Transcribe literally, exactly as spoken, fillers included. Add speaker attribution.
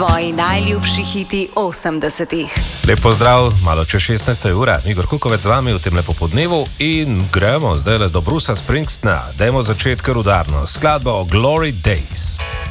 Speaker 1: Tvoji najljubši hiti osemdesetih.
Speaker 2: Lep pozdrav, malo čez šestnajsta ura, Igor Kukovec z vami v tem lepo podnevu in gremo zdaj le do Brusa Springsteena. Dajmo začeti kar udarno, skladba o Glory Days.